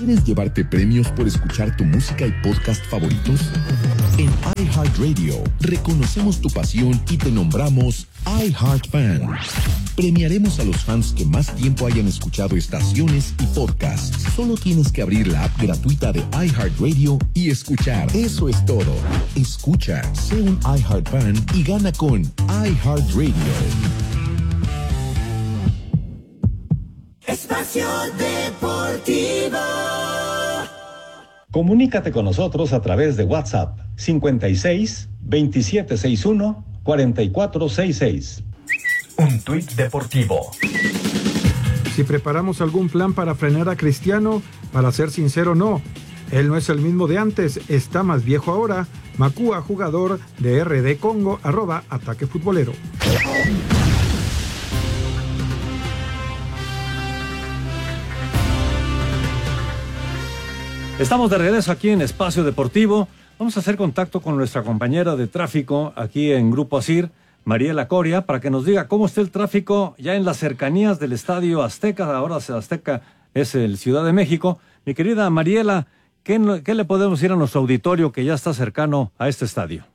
¿Quieres llevarte premios por escuchar tu música y podcast favoritos? En iHeartRadio reconocemos tu pasión y te nombramos iHeartFan. Premiaremos a los fans que más tiempo hayan escuchado estaciones y podcasts. Solo tienes que abrir la app gratuita de iHeartRadio y escuchar. Eso es todo. Escucha, sé un iHeartFan y gana con iHeartRadio. Espacio Deportivo. Comunícate con nosotros a través de WhatsApp 56 2761 4466. Un tuit deportivo. Si preparamos algún plan para frenar a Cristiano, para ser sincero, no. Él no es el mismo de antes, está más viejo ahora. Macúa, jugador de RD Congo, @Ataque Futbolero. Estamos de regreso aquí en Espacio Deportivo. Vamos a hacer contacto con nuestra compañera de tráfico aquí en Grupo ASIR, Mariela Coria, para que nos diga cómo está el tráfico ya en las cercanías del Estadio Azteca. Ahora Azteca es el Ciudad de México. Mi querida Mariela, ¿qué le podemos decir a nuestro auditorio que ya está cercano a este estadio?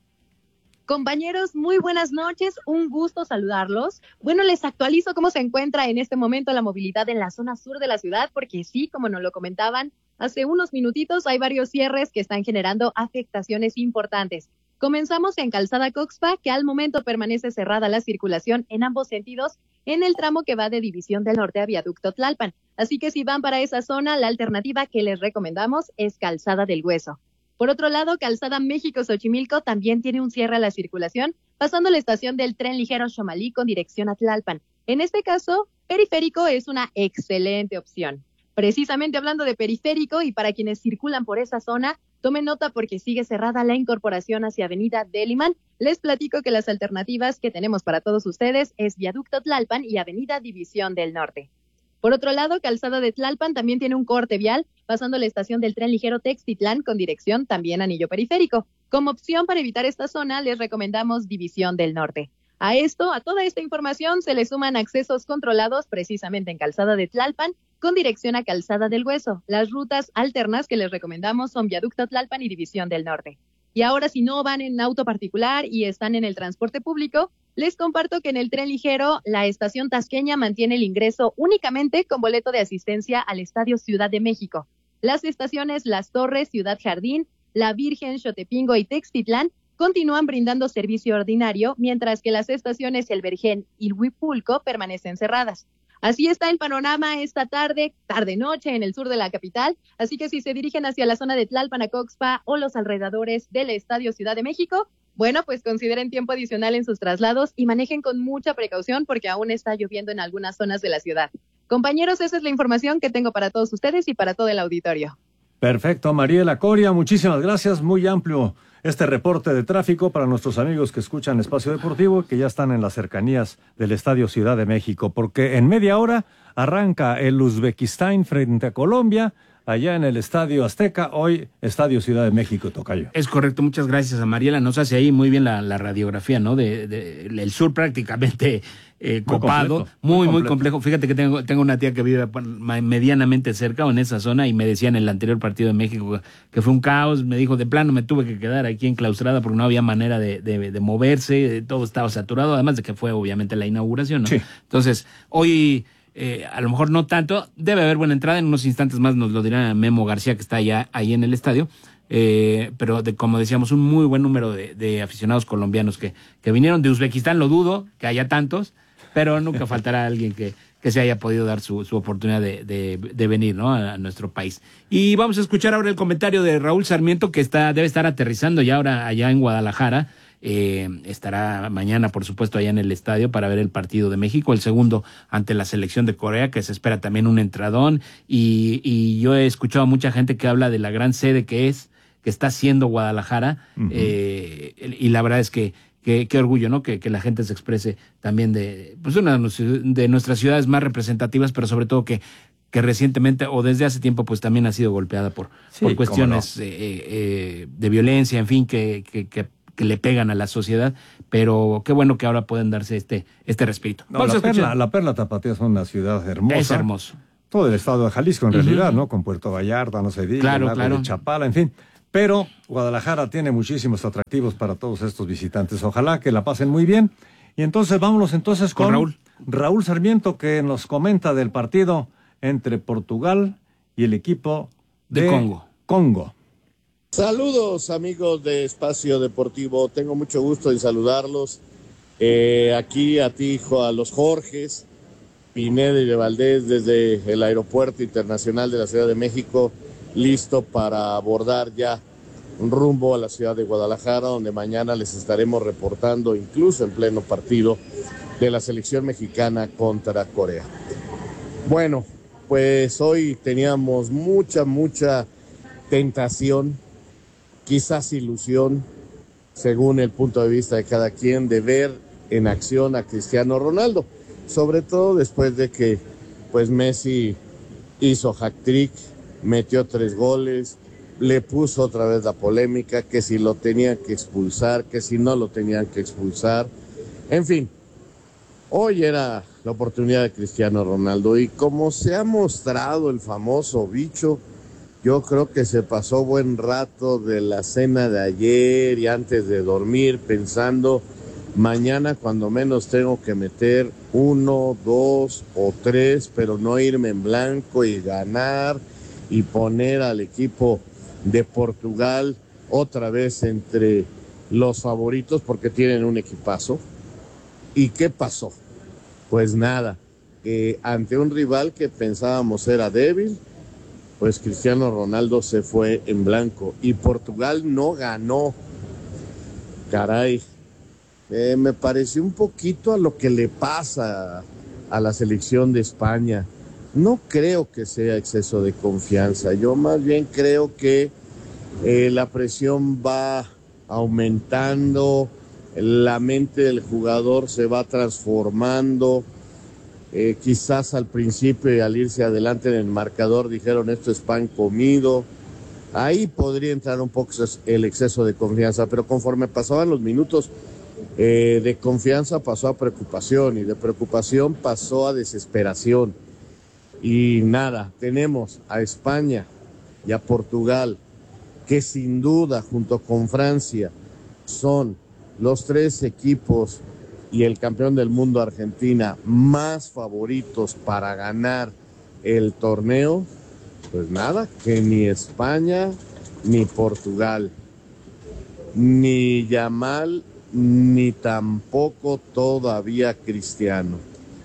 Compañeros, muy buenas noches, un gusto saludarlos. Bueno, les actualizo cómo se encuentra en este momento la movilidad en la zona sur de la ciudad, porque sí, como nos lo comentaban hace unos minutitos, hay varios cierres que están generando afectaciones importantes. Comenzamos en Calzada Coxpa, que al momento permanece cerrada la circulación en ambos sentidos en el tramo que va de División del Norte a Viaducto Tlalpan. Así que si van para esa zona, la alternativa que les recomendamos es Calzada del Hueso. Por otro lado, Calzada México-Xochimilco también tiene un cierre a la circulación, pasando la estación del tren ligero Xomalí con dirección a Tlalpan. En este caso, Periférico es una excelente opción. Precisamente hablando de Periférico, y para quienes circulan por esa zona, tomen nota porque sigue cerrada la incorporación hacia Avenida Deliman. Les platico que las alternativas que tenemos para todos ustedes es Viaducto Tlalpan y Avenida División del Norte. Por otro lado, Calzada de Tlalpan también tiene un corte vial, pasando la estación del tren ligero Textitlán con dirección también a Anillo Periférico. Como opción para evitar esta zona, les recomendamos División del Norte. A toda esta información se le suman accesos controlados precisamente en Calzada de Tlalpan con dirección a Calzada del Hueso. Las rutas alternas que les recomendamos son Viaducto Tlalpan y División del Norte. Y ahora, si no van en auto particular y están en el transporte público, les comparto que en el tren ligero, la estación tasqueña mantiene el ingreso únicamente con boleto de asistencia al Estadio Ciudad de México. Las estaciones Las Torres, Ciudad Jardín, La Virgen, Xotepingo y Textitlán continúan brindando servicio ordinario, mientras que las estaciones El Vergel y Huipulco permanecen cerradas. Así está el panorama esta tarde-noche en el sur de la capital, así que si se dirigen hacia la zona de Tlalpan, Coxpa o los alrededores del Estadio Ciudad de México, bueno, pues consideren tiempo adicional en sus traslados y manejen con mucha precaución porque aún está lloviendo en algunas zonas de la ciudad. Compañeros, esa es la información que tengo para todos ustedes y para todo el auditorio. Perfecto, Mariela Coria, muchísimas gracias, muy amplio este reporte de tráfico para nuestros amigos que escuchan Espacio Deportivo, que ya están en las cercanías del Estadio Ciudad de México, porque en media hora arranca el Uzbekistán frente a Colombia, allá en el Estadio Azteca, hoy Estadio Ciudad de México, tocayo. Es correcto, muchas gracias a Mariela, nos hace ahí muy bien la radiografía, ¿no? El sur prácticamente copado, muy complejo. Fíjate que tengo una tía que vive medianamente cerca o en esa zona y me decía en el anterior partido de México que fue un caos, me dijo de plano me tuve que quedar aquí enclaustrada porque no había manera de moverse, todo estaba saturado, además de que fue obviamente la inauguración, ¿no? Sí. Entonces, hoy a lo mejor no tanto, debe haber buena entrada, en unos instantes más nos lo dirá Memo García que está ya ahí en el estadio, pero como decíamos, un muy buen número de aficionados colombianos que vinieron de Uzbekistán, lo dudo que haya tantos, pero nunca faltará alguien que se haya podido dar su oportunidad de venir, ¿no? a nuestro país. Y vamos a escuchar ahora el comentario de Raúl Sarmiento, que debe estar aterrizando ya ahora allá en Guadalajara. Estará mañana, por supuesto, allá en el estadio para ver el partido de México, el segundo ante la selección de Corea, que se espera también un entradón. Y yo he escuchado a mucha gente que habla de la gran sede que está haciendo Guadalajara. Uh-huh. Y la verdad es que qué orgullo, ¿no? Que la gente se exprese también de una de nuestras ciudades más representativas, pero sobre todo que recientemente o desde hace tiempo pues también ha sido golpeada por cuestiones de violencia, en fin, que le pegan a la sociedad, pero qué bueno que ahora pueden darse este respiro. No, la Perla Tapatía es una ciudad hermosa. Es hermoso. todo el estado de Jalisco en realidad, ¿no? Con Puerto Vallarta, no se diga, claro. de Chapala, en fin. Pero Guadalajara tiene muchísimos atractivos para todos estos visitantes. Ojalá que la pasen muy bien. Y entonces vámonos con Raúl Sarmiento, que nos comenta del partido entre Portugal y el equipo de Congo. Saludos, amigos de Espacio Deportivo. Tengo mucho gusto en saludarlos. Aquí a ti, a los Jorges, Pineda y de Valdés, desde el Aeropuerto Internacional de la Ciudad de México, listo para abordar ya un rumbo a la ciudad de Guadalajara, donde mañana les estaremos reportando, incluso en pleno partido, de la selección mexicana contra Corea. Bueno, pues hoy teníamos mucha tentación, quizás ilusión, según el punto de vista de cada quien, de ver en acción a Cristiano Ronaldo, sobre todo después de que pues Messi hizo hat-trick, metió 3 goles, le puso otra vez la polémica, que si lo tenían que expulsar, que si no lo tenían que expulsar, en fin. Hoy era la oportunidad de Cristiano Ronaldo y como se ha mostrado el famoso bicho, yo creo que se pasó buen rato de la cena de ayer y antes de dormir pensando, mañana cuando menos tengo que meter 1, 2 o 3, pero no irme en blanco y ganar y poner al equipo de Portugal otra vez entre los favoritos porque tienen un equipazo. ¿Y qué pasó? Pues nada, ante un rival que pensábamos era débil, pues Cristiano Ronaldo se fue en blanco y Portugal no ganó. Caray, me pareció un poquito a lo que le pasa a la selección de España. No creo que sea exceso de confianza, yo más bien creo que la presión va aumentando, la mente del jugador se va transformando, quizás al principio y al irse adelante en el marcador dijeron esto es pan comido, ahí podría entrar un poco el exceso de confianza, pero conforme pasaban los minutos, de confianza pasó a preocupación y de preocupación pasó a desesperación. Y nada, tenemos a España y a Portugal, que sin duda junto con Francia son los 3 equipos y el campeón del mundo Argentina más favoritos para ganar el torneo. Pues nada, que ni España ni Portugal, ni Yamal, ni tampoco todavía Cristiano.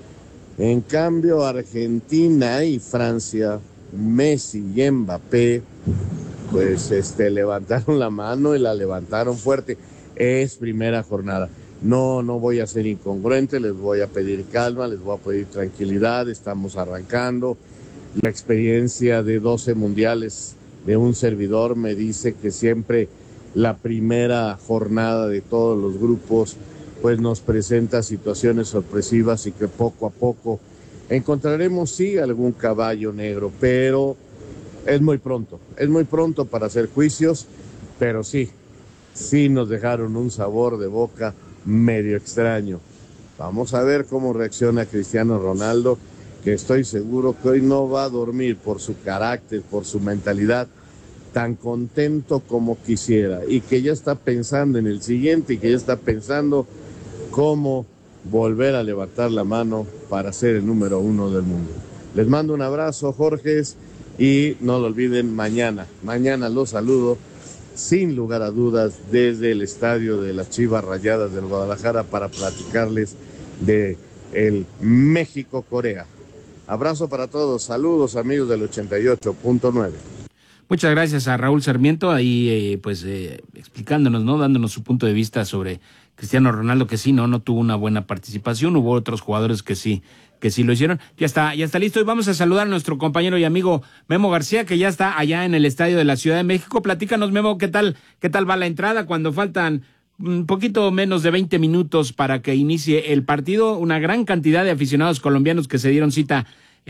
En cambio, Argentina y Francia, Messi y Mbappé, pues levantaron la mano y la levantaron fuerte. Es primera jornada. No voy a ser incongruente, les voy a pedir calma, les voy a pedir tranquilidad, estamos arrancando. La experiencia de 12 mundiales de un servidor me dice que siempre la primera jornada de todos los grupos pues nos presenta situaciones sorpresivas y que poco a poco encontraremos sí algún caballo negro, pero es muy pronto para hacer juicios, pero sí nos dejaron un sabor de boca medio extraño. Vamos a ver cómo reacciona Cristiano Ronaldo, que estoy seguro que hoy no va a dormir por su carácter, por su mentalidad, tan contento como quisiera, y que ya está pensando en el siguiente y que ya está pensando cómo volver a levantar la mano para ser el número 1 del mundo. Les mando un abrazo, Jorges, y no lo olviden, mañana los saludo sin lugar a dudas desde el estadio de las Chivas Rayadas del Guadalajara para platicarles de el México-Corea. Abrazo para todos, saludos amigos del 88.9. Muchas gracias a Raúl Sarmiento, ahí explicándonos, ¿no? Dándonos su punto de vista sobre Cristiano Ronaldo, que sí, no tuvo una buena participación, hubo otros jugadores que sí lo hicieron. Ya está listo y vamos a saludar a nuestro compañero y amigo Memo García, que ya está allá en el estadio de la Ciudad de México. Platícanos, Memo, ¿qué tal va la entrada cuando faltan un poquito menos de 20 minutos para que inicie el partido? Una gran cantidad de aficionados colombianos que se dieron cita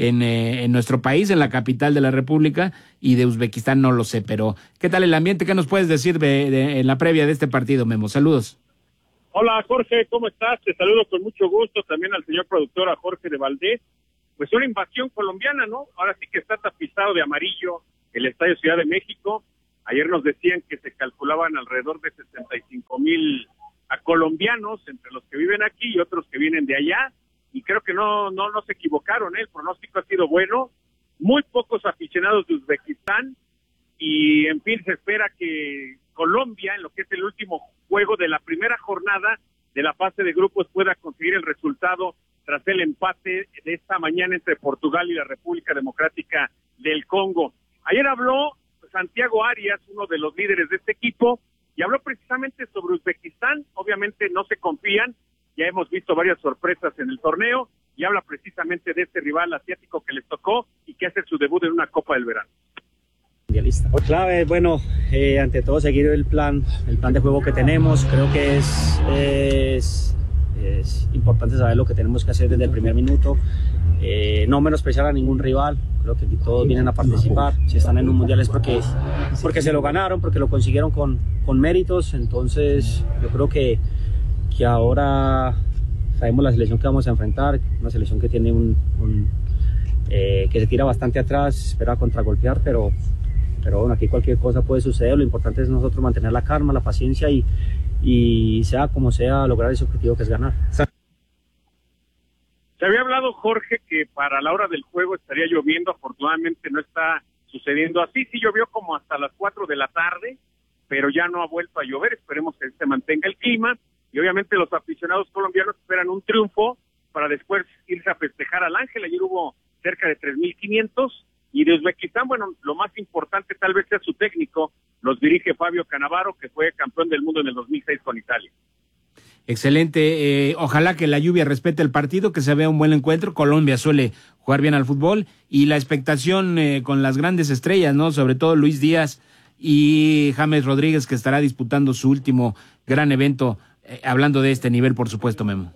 en nuestro país, en la capital de la República, y de Uzbekistán no lo sé, pero ¿qué tal el ambiente? ¿Qué nos puedes decir en la previa de este partido, Memo? Saludos. Hola Jorge, ¿cómo estás? Te saludo con mucho gusto, también al señor productor, a Jorge de Valdés, pues una invasión colombiana, ¿no? Ahora sí que está tapizado de amarillo el Estadio Ciudad de México. Ayer nos decían que se calculaban alrededor de 65,000 colombianos, entre los que viven aquí y otros que vienen de allá, y creo que no se equivocaron, el pronóstico ha sido bueno, muy pocos aficionados de Uzbekistán, y en fin, se espera que Colombia, en lo que es el último juego de la primera jornada de la fase de grupos, pueda conseguir el resultado tras el empate de esta mañana entre Portugal y la República Democrática del Congo. Ayer habló Santiago Arias, uno de los líderes de este equipo, y habló precisamente sobre Uzbekistán. Obviamente no se confían, ya hemos visto varias sorpresas en el torneo, y habla precisamente de este rival asiático que les tocó y que hace su debut en una Copa del Verano. Clave, bueno, ante todo seguir el plan de juego que tenemos. Creo que es importante saber lo que tenemos que hacer desde el primer minuto, no menospreciar a ningún rival. Creo que aquí todos vienen a participar, si están en un mundial es porque se lo ganaron, porque lo consiguieron con méritos. Entonces yo creo que ahora sabemos la selección que vamos a enfrentar, una selección que tiene que se tira bastante atrás, espera contragolpear, pero bueno, aquí cualquier cosa puede suceder. Lo importante es nosotros mantener la calma, la paciencia y sea como sea, lograr ese objetivo que es ganar. Se había hablado, Jorge, que para la hora del juego estaría lloviendo. Afortunadamente no está sucediendo así. Sí llovió como hasta las 4 de la tarde, pero ya no ha vuelto a llover. Esperemos que se mantenga el clima. Y obviamente los aficionados colombianos esperan un triunfo para después irse a festejar al Ángel. Ayer hubo cerca de 3,500. Y de Uzbekistán, bueno, lo más importante tal vez sea su técnico. Los dirige Fabio Cannavaro, que fue campeón del mundo en el 2006 con Italia. Excelente, ojalá que la lluvia respete el partido, que se vea un buen encuentro. Colombia suele jugar bien al fútbol y la expectación con las grandes estrellas, ¿no? Sobre todo Luis Díaz y James Rodríguez, que estará disputando su último gran evento, hablando de este nivel, por supuesto, Memo.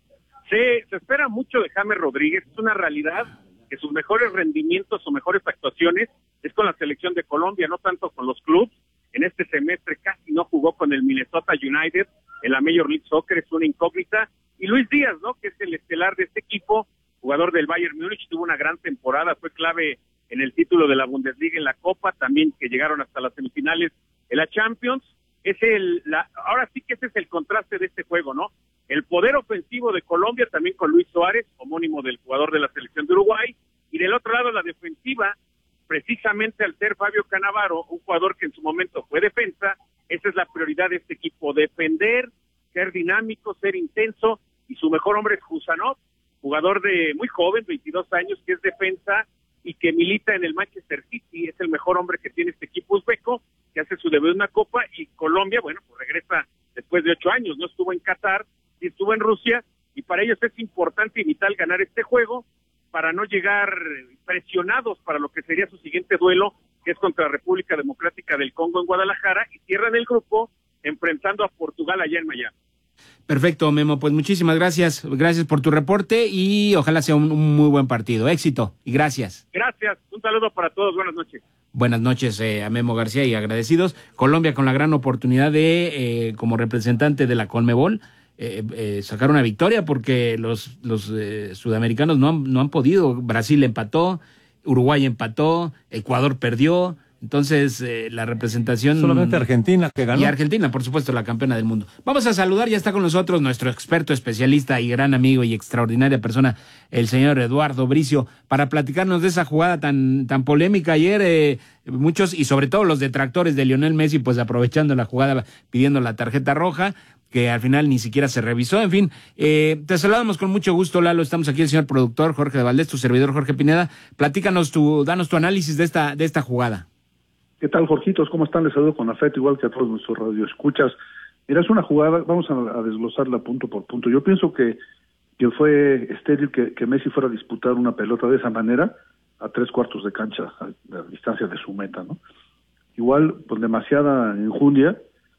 Se espera mucho de James Rodríguez, es una realidad que sus mejores rendimientos o mejores actuaciones es con la selección de Colombia, no tanto con los clubes. En este semestre casi no jugó con el Minnesota United en la Major League Soccer, es una incógnita. Y Luis Díaz, ¿no?, que es el estelar de este equipo, jugador del Bayern Múnich, tuvo una gran temporada, fue clave en el título de la Bundesliga en la Copa, también que llegaron hasta las semifinales en la Champions. Ahora sí que ese es el contraste de este juego, ¿no? El poder ofensivo de Colombia también con Luis Suárez, homónimo del jugador de la selección de Uruguay, y del otro lado la defensiva, precisamente al ser Fabio Cannavaro, un jugador que en su momento fue defensa, esa es la prioridad de este equipo, defender, ser dinámico, ser intenso, y su mejor hombre es Husanov, jugador de muy joven, 22 años, que es defensa y que milita en el Manchester City, es el mejor hombre que tiene este equipo uzbeco, que hace su debut en una Copa, y Colombia, bueno, pues regresa después de 8 años, no estuvo en Qatar, sí estuvo en Rusia, y para ellos es importante y vital ganar este juego, para no llegar presionados para lo que sería su siguiente duelo, que es contra la República Democrática del Congo en Guadalajara, y cierran el grupo enfrentando a Portugal allá en Miami. Perfecto, Memo, pues muchísimas gracias por tu reporte y ojalá sea un muy buen partido. Éxito y gracias. Gracias, un saludo para todos, buenas noches. Buenas noches a Memo García y agradecidos. Colombia con la gran oportunidad de, como representante de la Conmebol, sacar una victoria porque los sudamericanos no han podido. Brasil empató, Uruguay empató, Ecuador perdió. Entonces, la representación... Solamente Argentina que ganó. Y Argentina, por supuesto, la campeona del mundo. Vamos a saludar, ya está con nosotros nuestro experto, especialista y gran amigo y extraordinaria persona, el señor Eduardo Bricio, para platicarnos de esa jugada tan polémica ayer. Muchos, y sobre todo los detractores de Lionel Messi, pues aprovechando la jugada, pidiendo la tarjeta roja, que al final ni siquiera se revisó. En fin, te saludamos con mucho gusto, Lalo. Estamos aquí el señor productor Jorge de Valdés, tu servidor Jorge Pineda. Danos tu análisis de esta jugada. ¿Qué tal, Jorgitos? ¿Cómo están? Les saludo con afecto, igual que a todos nuestros radioescuchas. Mira, es una jugada, vamos a desglosarla punto por punto. Yo pienso que fue estéril que Messi fuera a disputar una pelota de esa manera a 3/4 de cancha, a la distancia de su meta, ¿no? Igual, pues demasiada enjundia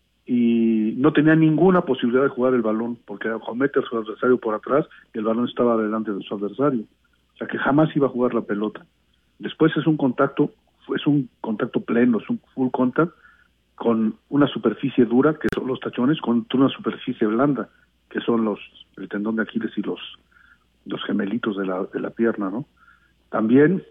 y no tenía ninguna posibilidad de jugar el balón, porque comete a su adversario por atrás y el balón estaba delante de su adversario. O sea, que jamás iba a jugar la pelota. Después es un contacto pleno, es un full contact con una superficie dura, que son los tachones, con una superficie blanda, que son el tendón de Aquiles y los gemelitos de la pierna, ¿no? También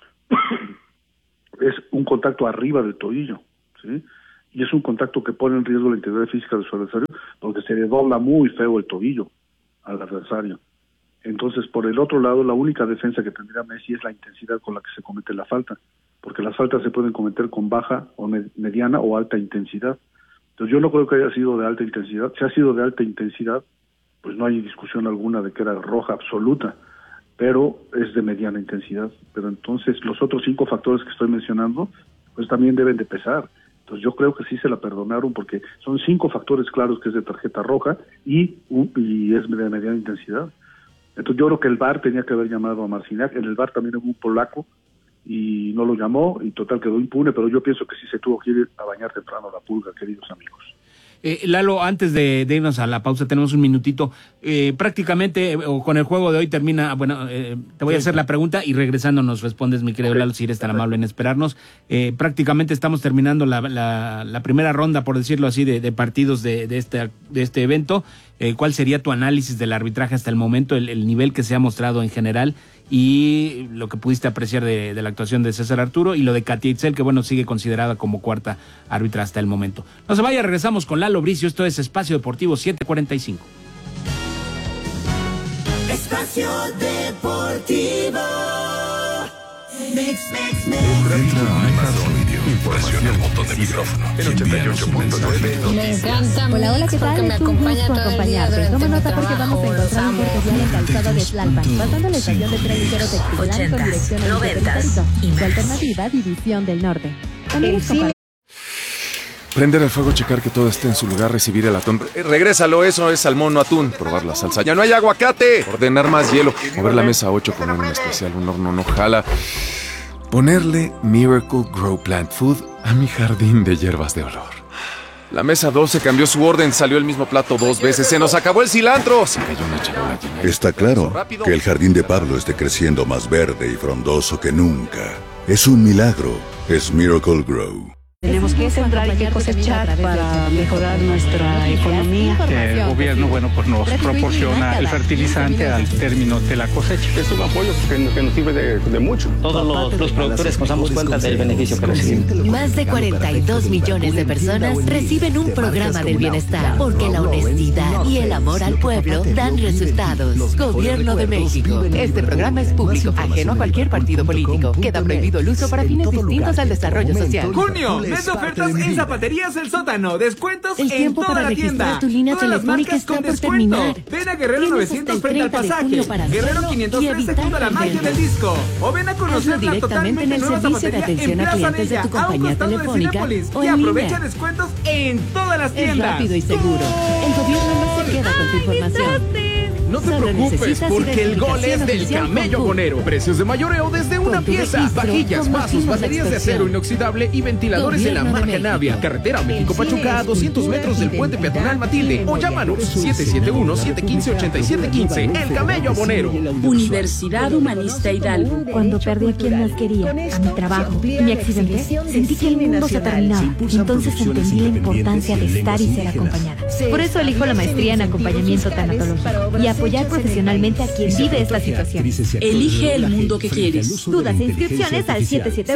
es un contacto arriba del tobillo, ¿sí? Y es un contacto que pone en riesgo la integridad física de su adversario porque se le dobla muy feo el tobillo al adversario. Entonces, por el otro lado, la única defensa que tendría Messi es la intensidad con la que se comete la falta, porque las faltas se pueden cometer con baja o mediana o alta intensidad. Entonces, yo no creo que haya sido de alta intensidad. Si ha sido de alta intensidad, pues no hay discusión alguna de que era roja absoluta, pero es de mediana intensidad. Pero entonces, los otros 5 factores que estoy mencionando, pues también deben de pesar. Entonces yo creo que sí se la perdonaron porque son 5 factores claros que es de tarjeta roja y es de mediana intensidad. Entonces yo creo que el VAR tenía que haber llamado a Marciniak. En el VAR también hubo un polaco y no lo llamó y total quedó impune, pero yo pienso que sí se tuvo que ir a bañar temprano la pulga, queridos amigos. Lalo, antes de irnos a la pausa, tenemos un minutito. Prácticamente, con el juego de hoy termina, te voy a hacer la pregunta y regresando nos respondes, mi querido Lalo, si eres tan amable en esperarnos. Prácticamente estamos terminando la primera ronda, por decirlo así, de partidos de este evento. ¿Cuál sería tu análisis del arbitraje hasta el momento, el nivel que se ha mostrado en general y lo que pudiste apreciar de la actuación de César Arturo y lo de Katia Itzel, que sigue considerada como cuarta árbitra hasta el momento? No se vaya, regresamos con Lalo Bricio. Esto es Espacio Deportivo 745. Espacio Deportivo. Presiona el botón de micrófono. En 88.9. Me encanta. Hola, ¿qué tal? Es un gusto acompañarte. Toma nota porque vamos a encontrar un cortesía en Calzado de Tlalpan, pasando la estación de tren ligero Textilán con dirección a Perito. Su alternativa, División del Norte. También Prender el fuego, checar que todo esté en su lugar, recibir el atún. Regrésalo, eso es salmón, no atún. Probar la salsa. ¡Ya no hay aguacate! Ordenar más hielo. Mover la mesa 8, poner un especial, un horno no jala. Ponerle Miracle Grow Plant Food a mi jardín de hierbas de olor. La mesa 12 cambió su orden, salió el mismo plato 2 veces. ¡Se nos acabó el cilantro! Se cayó una charola llena. Está claro que el jardín de Pablo esté creciendo más verde y frondoso que nunca. Es un milagro. Es Miracle Grow. Tenemos que sembrar y que cosechar para mejorar nuestra economía. El gobierno, pues nos proporciona el fertilizante al término de la cosecha. Es un apoyo que nos sirve de mucho. Todos los productores nos damos cuenta del beneficio que recibimos. Más de 42 millones de personas reciben un programa del bienestar, porque la honestidad y el amor al pueblo dan resultados. Gobierno de México. Este programa es público, ajeno a cualquier partido político. Queda prohibido el uso para fines distintos al desarrollo social. ¡Junio! ¡Mes de ofertas en Zapaterías El Sótano! ¡Descuentos en toda la tienda! Tu línea Todas las marcas con descuento. Ven a Guerrero 900 frente al pasaje. Guerrero 503 junto a la magia del disco. O ven a conocer la totalmente nueva zapatería en Plaza Bella, a un costado de Cinépolis. Y aprovecha descuentos en todas las tiendas. Es rápido y seguro. El gobierno no se queda con tu información. No te preocupes, porque el gol es del Camello Bonero. Precios de mayoreo desde una pieza. Vajillas, vasos, baterías de acero inoxidable y ventiladores de la marca Navia. Carretera México-Pachuca a 200 metros del puente peatonal Matilde. O llámanos 771-715-8715. El Camello Bonero. Universidad Humanista Hidalgo. Cuando perdí a quien más quería, a mi trabajo, mi accidente, sentí que el mundo se terminaba. Entonces entendí la importancia de estar y ser acompañada. Por eso elijo la maestría en acompañamiento tanatológico y apoyar profesionalmente a quien vive esta situación. Elige el mundo que quieres. Dudas e inscripciones al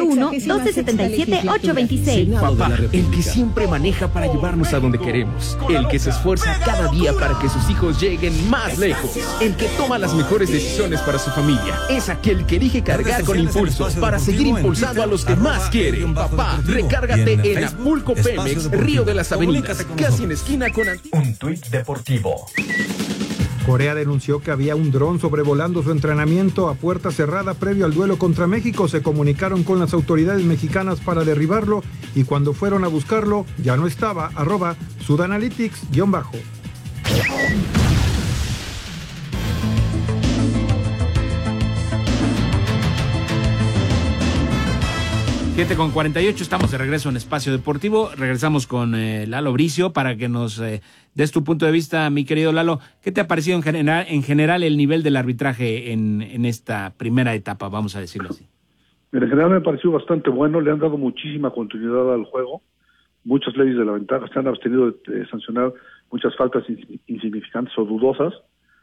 771-1277-826. Papá, el que siempre maneja para llevarnos a donde queremos. El que se esfuerza cada día para que sus hijos lleguen más lejos. El que toma las mejores decisiones para su familia. Es aquel que elige cargar con impulso para seguir impulsando a los que más quieren. Papá, recárgate en Acapulco Pemex, Río de las Avenidas, casi en esquina con Un tuit deportivo. Corea denunció que había un dron sobrevolando su entrenamiento a puerta cerrada previo al duelo contra México. Se comunicaron con las autoridades mexicanas para derribarlo y cuando fueron a buscarlo ya no estaba. @Sudanalytics_. 7:48, estamos de regreso en Espacio Deportivo. Regresamos con Lalo Bricio para que nos des tu punto de vista, mi querido Lalo. ¿Qué te ha parecido en general el nivel del arbitraje en esta primera etapa, vamos a decirlo así? En general me pareció bastante bueno, le han dado muchísima continuidad al juego, muchas leyes de la ventaja, se han abstenido de sancionar muchas faltas insignificantes o dudosas,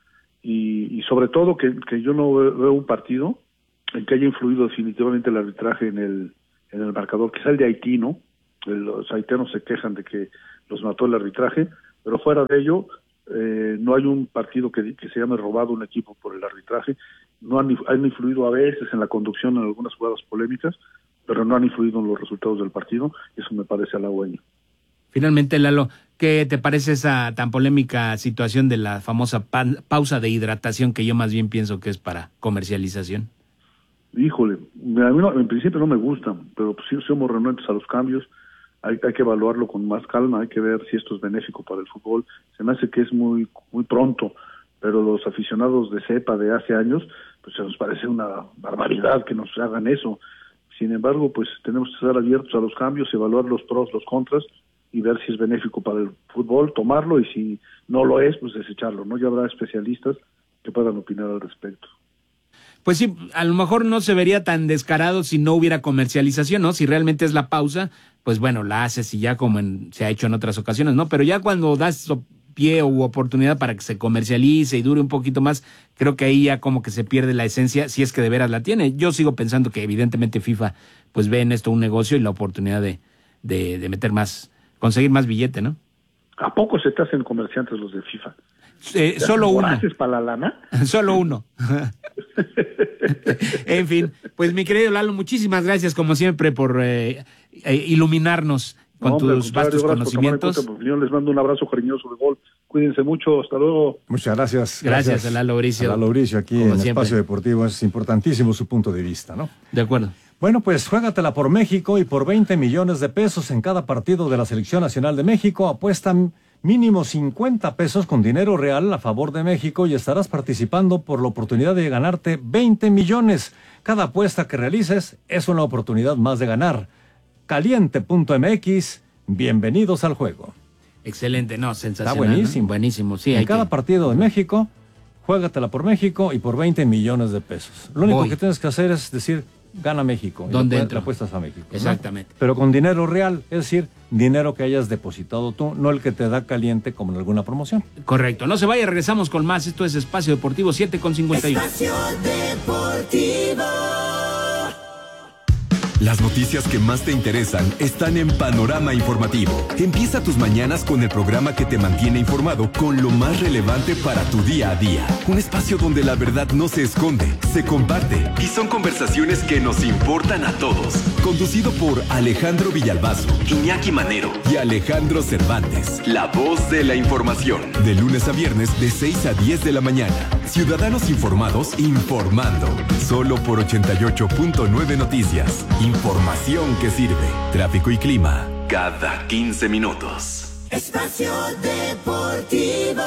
y sobre todo que yo no veo un partido en que haya influido definitivamente el arbitraje en el marcador, quizá el de Haití, ¿no? Los haitianos se quejan de que los mató el arbitraje, pero fuera de ello, no hay un partido que se llame robado un equipo por el arbitraje. No han influido a veces en la conducción en algunas jugadas polémicas, pero no han influido en los resultados del partido, y eso me parece halagüeño. Finalmente, Lalo, ¿qué te parece esa tan polémica situación de la famosa pausa de hidratación, que yo más bien pienso que es para comercialización? Híjole, a mí en principio no me gustan, pero pues, sí somos renuentes a los cambios. Hay que evaluarlo con más calma, hay que ver si esto es benéfico para el fútbol. Se me hace que es muy pronto, pero los aficionados de cepa de hace años, pues se nos parece una barbaridad que nos hagan eso. Sin embargo, pues tenemos que estar abiertos a los cambios, evaluar los pros, los contras y ver si es benéfico para el fútbol, tomarlo, y si no lo es, pues desecharlo, ¿no? Ya habrá especialistas que puedan opinar al respecto. Pues sí, a lo mejor no se vería tan descarado si no hubiera comercialización, ¿no? Si realmente es la pausa, pues bueno, la haces y ya como se ha hecho en otras ocasiones, ¿no? Pero ya cuando das pie u oportunidad para que se comercialice y dure un poquito más, creo que ahí ya como que se pierde la esencia, si es que de veras la tiene. Yo sigo pensando que evidentemente FIFA pues ve en esto un negocio y la oportunidad de meter más, conseguir más billete, ¿no? ¿A poco se te hacen comerciantes los de FIFA? Solo uno. ¿Haces para la lana? Solo uno. En fin, pues mi querido Lalo, muchísimas gracias como siempre por iluminarnos con tus vastos conocimientos. Les mando un abrazo cariñoso de gol. Cuídense mucho, hasta luego. Muchas gracias. Gracias a Lalo Bricio. A Lalo Bricio aquí en Espacio Deportivo, es importantísimo su punto de vista, ¿no? De acuerdo. Bueno, pues juégatela por México y por 20 millones de pesos en cada partido de la Selección Nacional de México. Apuestan mínimo 50 pesos con dinero real a favor de México y estarás participando por la oportunidad de ganarte 20 millones. Cada apuesta que realices es una oportunidad más de ganar. Caliente.mx, bienvenidos al juego. Excelente, no, sensacional. Está buenísimo. ¿No? Buenísimo, sí. En cada partido de México, juégatela por México y por 20 millones de pesos. Lo único que tienes que hacer es decir, gana México. ¿Dónde te apuestas a México? Exactamente. ¿No? Pero con dinero real, es decir, dinero que hayas depositado tú, no el que te da Caliente como en alguna promoción. Correcto. No se vaya, regresamos con más. Esto es Espacio Deportivo 7:51. Espacio Deportivo. Las noticias que más te interesan están en Panorama Informativo. Empieza tus mañanas con el programa que te mantiene informado con lo más relevante para tu día a día. Un espacio donde la verdad no se esconde, se comparte y son conversaciones que nos importan a todos. Conducido por Alejandro Villalbazo, Iñaki Manero y Alejandro Cervantes. La voz de la información. De lunes a viernes de 6 a 10 de la mañana. Ciudadanos informados informando. Solo por 88.9 Noticias. Información que sirve. Tráfico y clima cada 15 minutos. Espacio Deportivo.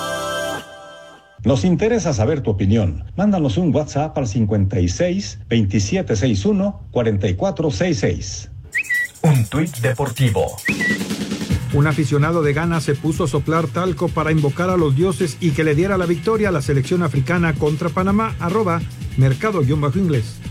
Nos interesa saber tu opinión. Mándanos un WhatsApp al 56 2761 4466. Un tuit deportivo. Un aficionado de Ghana se puso a soplar talco para invocar a los dioses y que le diera la victoria a la selección africana contra Panamá. @mercado_inglés.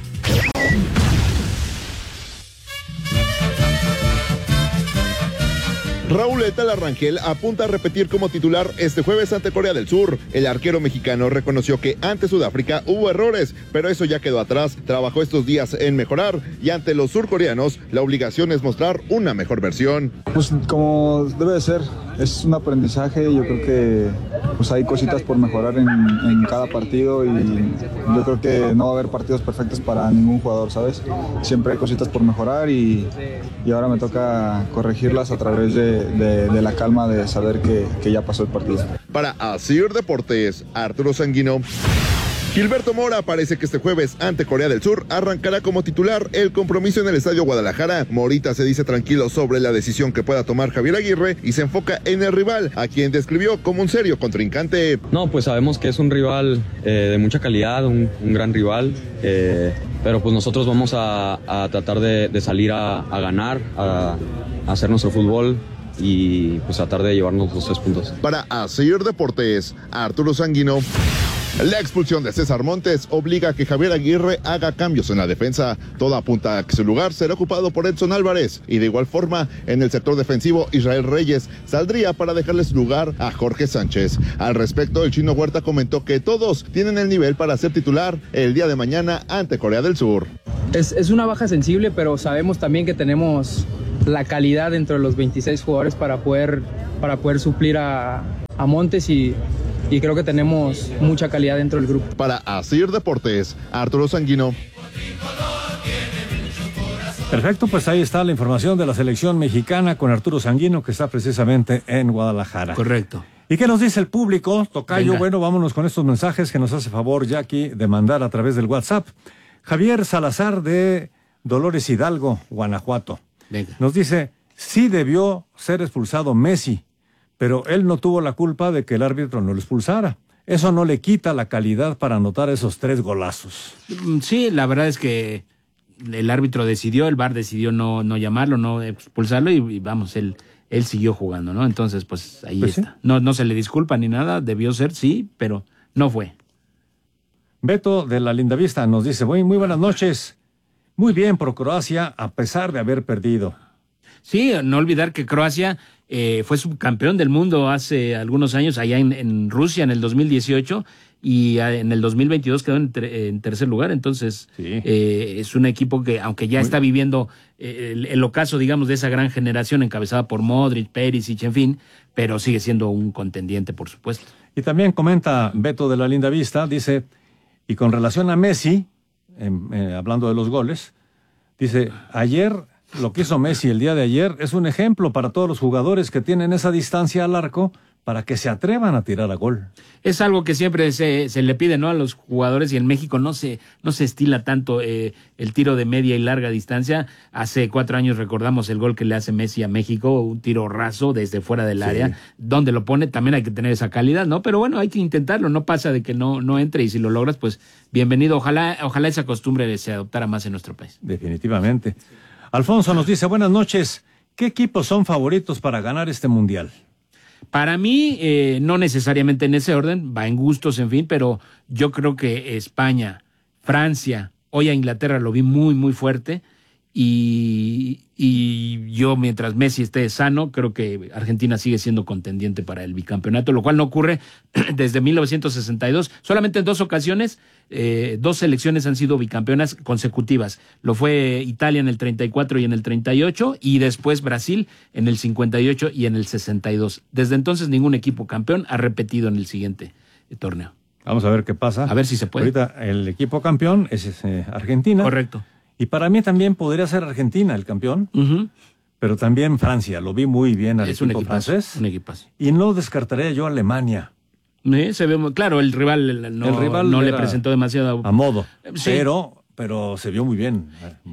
Raúl Etala Rangel apunta a repetir como titular este jueves ante Corea del Sur. El arquero mexicano reconoció que ante Sudáfrica hubo errores, pero eso ya quedó atrás. Trabajó estos días en mejorar y ante los surcoreanos la obligación es mostrar una mejor versión. Pues como debe de ser, es un aprendizaje. Yo creo que pues hay cositas por mejorar en cada partido y yo creo que no va a haber partidos perfectos para ningún jugador, ¿sabes? Siempre hay cositas por mejorar y ahora me toca corregirlas a través de la calma de saber que ya pasó el partido. Para Asir Deportes, Arturo Sanguino. Gilberto Mora parece que este jueves ante Corea del Sur arrancará como titular el compromiso en el Estadio Guadalajara. Morita se dice tranquilo sobre la decisión que pueda tomar Javier Aguirre y se enfoca en el rival, a quien describió como un serio contrincante. No, pues sabemos que es un rival de mucha calidad, un gran rival, pero pues nosotros vamos a tratar de salir a ganar, a hacer nuestro fútbol y pues tratar de llevarnos los 3 puntos. Para Asir Deportes, Arturo Sanguino. La expulsión de César Montes obliga a que Javier Aguirre haga cambios en la defensa. Todo apunta a que su lugar será ocupado por Edson Álvarez. Y de igual forma, en el sector defensivo, Israel Reyes saldría para dejarles lugar a Jorge Sánchez. Al respecto, el Chino Huerta comentó que todos tienen el nivel para ser titular el día de mañana ante Corea del Sur. Es una baja sensible, pero sabemos también que tenemos la calidad dentro de los 26 jugadores para poder suplir a Montes y creo que tenemos mucha calidad dentro del grupo. Para Asir Deportes, Arturo Sanguino. Perfecto, pues ahí está la información de la selección mexicana con Arturo Sanguino, que está precisamente en Guadalajara. Correcto. ¿Y qué nos dice el público, Tocayo? Venga. Bueno, vámonos con estos mensajes que nos hace favor Jackie de mandar a través del WhatsApp. Javier Salazar de Dolores Hidalgo, Guanajuato. Venga. Nos dice, sí debió ser expulsado Messi, pero él no tuvo la culpa de que el árbitro no lo expulsara. Eso no le quita la calidad para anotar esos 3 golazos. Sí, la verdad es que el árbitro decidió, el VAR decidió no llamarlo, no expulsarlo y vamos, él siguió jugando, ¿no? Entonces, pues ahí Pues está. sí. No se le disculpa ni nada, debió ser, sí, pero no fue. Beto de la Lindavista nos dice, muy buenas noches. Muy bien por Croacia, a pesar de haber perdido. Sí, no olvidar que Croacia fue subcampeón del mundo hace algunos años, allá en Rusia en el 2018, y en el 2022 quedó en tercer lugar. Entonces, sí. Es un equipo que, aunque ya está viviendo el ocaso, digamos, de esa gran generación encabezada por Modric, Perisic, en fin, pero sigue siendo un contendiente, por supuesto. Y también comenta Beto de la Lindavista, dice, y con relación a Messi, hablando de los goles, dice, ayer, lo que hizo Messi el día de ayer es un ejemplo para todos los jugadores que tienen esa distancia al arco para que se atrevan a tirar a gol. Es algo que siempre se le pide, ¿no?, a los jugadores, y en México no se estila tanto el tiro de media y larga distancia. Hace 4 años recordamos el gol que le hace Messi a México, un tiro raso desde fuera del área, donde lo pone. También hay que tener esa calidad, ¿no? Pero bueno, hay que intentarlo, no pasa de que no entre, y si lo logras, pues bienvenido. Ojalá esa costumbre se adoptara más en nuestro país. Definitivamente. Alfonso nos dice, buenas noches, ¿qué equipos son favoritos para ganar este mundial? Para mí, no necesariamente en ese orden, va en gustos, en fin, pero yo creo que España, Francia, hoy a Inglaterra lo vi muy, muy fuerte, y yo, mientras Messi esté sano, creo que Argentina sigue siendo contendiente para el bicampeonato, lo cual no ocurre desde 1962. Solamente en 2 ocasiones, 2 selecciones han sido bicampeonas consecutivas. Lo fue Italia en el 34 y en el 38, y después Brasil en el 58 y en el 62. Desde entonces ningún equipo campeón ha repetido en el siguiente torneo. Vamos a ver qué pasa. A ver si se puede. Ahorita el equipo campeón es Argentina. Correcto. Y para mí también podría ser Argentina el campeón, pero también Francia. Lo vi muy bien al equipo francés. Un equipazo. Y no descartaría yo a Alemania. Se ve, claro, el rival no le presentó demasiado a modo, sí. pero se vio muy bien,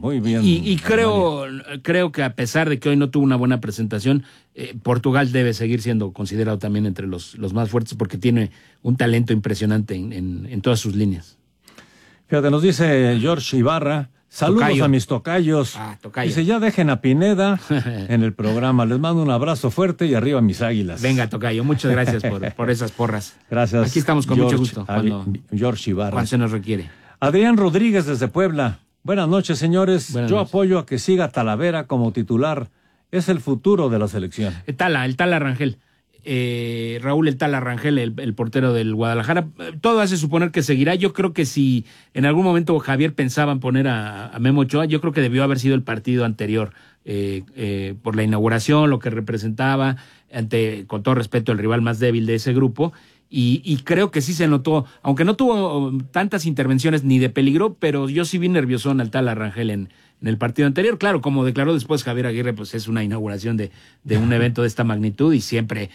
y creo que a pesar de que hoy no tuvo una buena presentación, Portugal debe seguir siendo considerado también entre los más fuertes, porque tiene un talento impresionante en todas sus líneas. Fíjate, nos dice George Ibarra, saludos Tocayo. A mis tocayos. Tocayo. Dice, ya dejen a Pineda en el programa. Les mando un abrazo fuerte y arriba mis águilas. Venga, Tocayo, muchas gracias por esas porras. Gracias. Aquí estamos con George, mucho gusto. George Ibarra. Cuando se nos requiere. Adrián Rodríguez desde Puebla. Buenas noches, señores. Yo apoyo a que siga Talavera como titular. Es el futuro de la selección. El Tala Rangel. Raúl el Tala Rangel, el portero del Guadalajara. Todo hace suponer que seguirá. Yo creo que si en algún momento Javier pensaba en poner a Memo Ochoa, yo creo que debió haber sido el partido anterior, por la inauguración, lo que representaba, con todo respeto, el rival más débil de ese grupo. Y creo que sí se notó, aunque no tuvo tantas intervenciones ni de peligro, pero yo sí vi nerviosón al Tala Rangel en el partido anterior. Claro, como declaró después Javier Aguirre, pues es una inauguración de un evento de esta magnitud, y siempre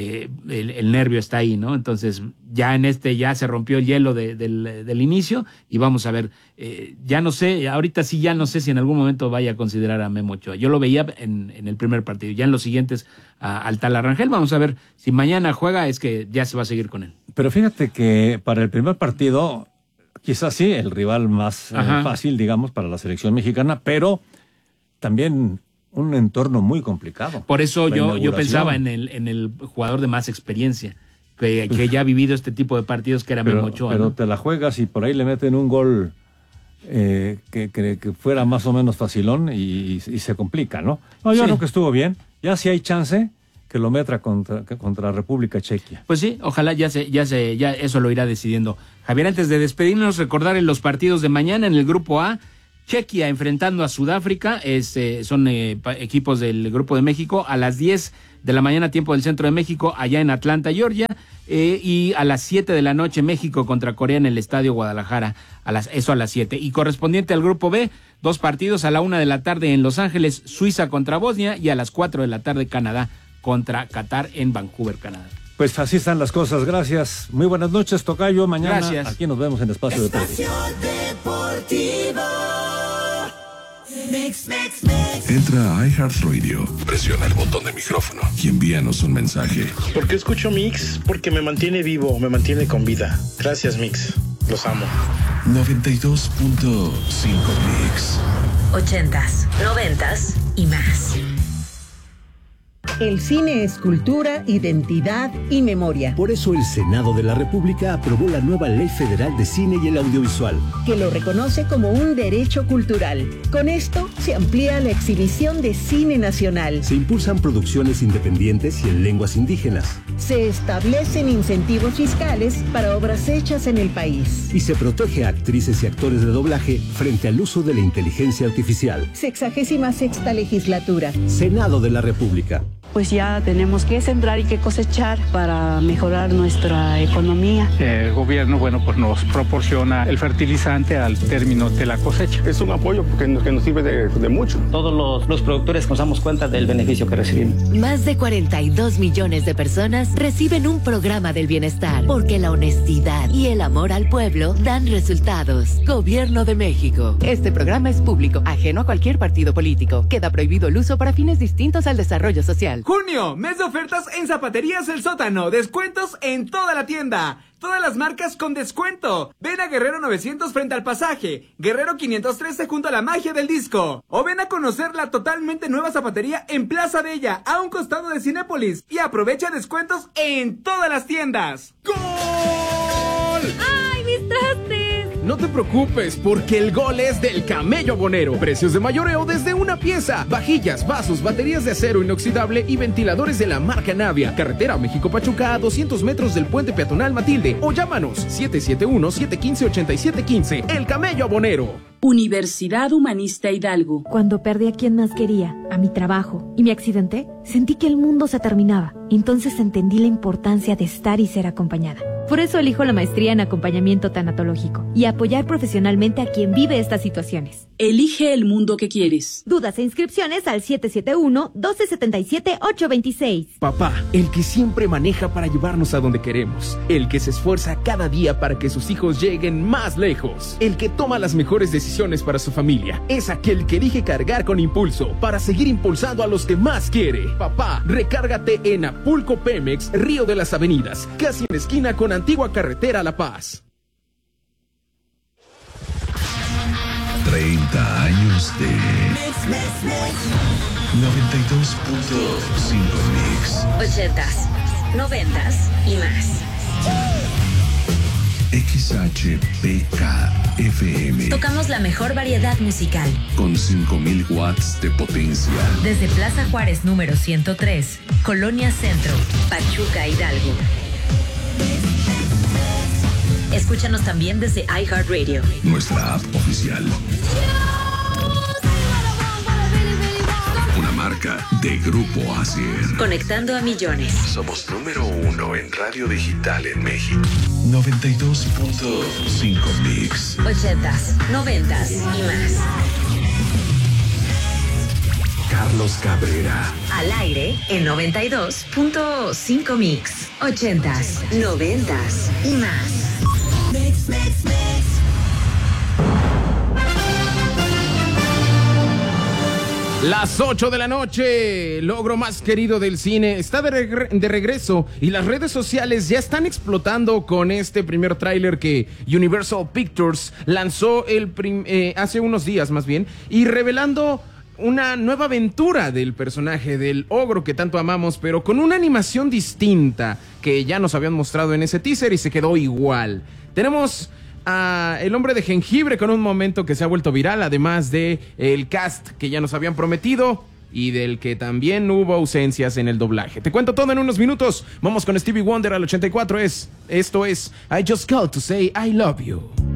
el nervio está ahí, ¿no? Entonces ya ya se rompió el hielo del inicio, y vamos a ver, ya no sé, ahorita sí ya no sé si en algún momento vaya a considerar a Memo Ochoa. Yo lo veía en el primer partido, ya en los siguientes al Tala Rangel. Vamos a ver si mañana juega, es que ya se va a seguir con él. Pero fíjate que para el primer partido, quizás sí, el rival más fácil, digamos, para la selección mexicana, pero también un entorno muy complicado. Por eso yo pensaba en el jugador de más experiencia, que ya ha vivido este tipo de partidos, que era Memo Ochoa. Pero ¿no? te la juegas y por ahí le meten un gol que fuera más o menos facilón y se complica, ¿no? No, yo creo que estuvo bien. Ya si hay chance que lo meta contra República Chequia. Pues sí, ojalá ya eso lo irá decidiendo. Javier, antes de despedirnos, recordar en los partidos de mañana en el grupo A, Chequia enfrentando a Sudáfrica, son equipos del Grupo de México, a las 10 de la mañana, tiempo del Centro de México, allá en Atlanta, Georgia, y a las 7 de la noche, México contra Corea en el Estadio Guadalajara, a las 7. Y correspondiente al Grupo B, 2 partidos, a la 1 de la tarde en Los Ángeles, Suiza contra Bosnia, y a las 4 de la tarde, Canadá contra Qatar en Vancouver, Canadá. Pues así están las cosas, gracias. Muy buenas noches, tocayo. Mañana aquí nos vemos en Espacio Deportivo. Entra a iHeartRadio, presiona el botón de micrófono y envíanos un mensaje. ¿Por qué escucho Mix? Porque me mantiene vivo, me mantiene con vida. Gracias, Mix. Los amo. 92.5 Mix. 80s, 90s y más. El cine es cultura, identidad y memoria. Por eso el Senado de la República aprobó la nueva Ley Federal de Cine y el Audiovisual, que lo reconoce como un derecho cultural. Con esto se amplía la exhibición de cine nacional. Se impulsan producciones independientes y en lenguas indígenas. Se establecen incentivos fiscales para obras hechas en el país. Y se protege a actrices y actores de doblaje frente al uso de la inteligencia artificial. 66ª legislatura. Senado de la República. Pues ya tenemos que sembrar y que cosechar para mejorar nuestra economía. El gobierno, pues nos proporciona el fertilizante al término de la cosecha. Es un apoyo que nos sirve de mucho. Todos los productores nos damos cuenta del beneficio que recibimos. Más de 42 millones de personas reciben un programa del bienestar, porque la honestidad y el amor al pueblo dan resultados. Gobierno de México. Este programa es público, ajeno a cualquier partido político. Queda prohibido el uso para fines distintos al desarrollo social. Junio, mes de ofertas en Zapaterías El Sótano. Descuentos en toda la tienda. Todas las marcas con descuento. Ven a Guerrero 900 frente al pasaje. Guerrero 513 junto a la magia del disco. O ven a conocer la totalmente nueva zapatería en Plaza Bella, a un costado de Cinépolis. Y aprovecha descuentos en todas las tiendas. ¡Gol! ¡Ay, mis trastes! No te preocupes, porque el gol es del Camello Abonero. Precios de mayoreo desde una pieza. Vajillas, vasos, baterías de acero inoxidable y ventiladores de la marca Navia. Carretera México-Pachuca a 200 metros del puente peatonal Matilde. O llámanos 771-715-8715. El Camello Abonero. Universidad Humanista Hidalgo. Cuando perdí a quien más quería, a mi trabajo, y me accidenté, sentí que el mundo se terminaba. Entonces entendí la importancia de estar y ser acompañada. Por eso elijo la maestría en acompañamiento tanatológico y apoyar profesionalmente a quien vive estas situaciones. Elige el mundo que quieres. Dudas e inscripciones al 771-1277-826. Papá, el que siempre maneja para llevarnos a donde queremos. El que se esfuerza cada día para que sus hijos lleguen más lejos. El que toma las mejores decisiones para su familia. Es aquel que elige cargar con impulso para seguir impulsando a los que más quiere. Papá, recárgate en Apulco Pemex, Río de las Avenidas, casi en esquina con Antigua Carretera La Paz. 30 años de 92.5 Mix. 80s, 90s y más. XHPK-FM. Tocamos la mejor variedad musical. Con 5,000 watts de potencia. Desde Plaza Juárez número 103, Colonia Centro, Pachuca, Hidalgo. Escúchanos también desde iHeartRadio. Nuestra app oficial. Una marca de Grupo ASIR. Conectando a millones. Somos número 1 en radio digital en México. 92.5 Mix. 80s, 90s y más. Carlos Cabrera. Al aire en 92.5 Mix. 80s, 90s y más. Mix, mix, mix. Las 8 de la noche, logro más querido del cine, está de regreso y las redes sociales ya están explotando con este primer tráiler que Universal Pictures lanzó hace unos días más bien, y revelando una nueva aventura del personaje del ogro que tanto amamos, pero con una animación distinta que ya nos habían mostrado en ese teaser y se quedó igual. Tenemos a El Hombre de Jengibre con un momento que se ha vuelto viral, además de el cast que ya nos habían prometido y del que también hubo ausencias en el doblaje. Te cuento todo en unos minutos. Vamos con Stevie Wonder al 84. Esto es I Just Called to Say I Love You.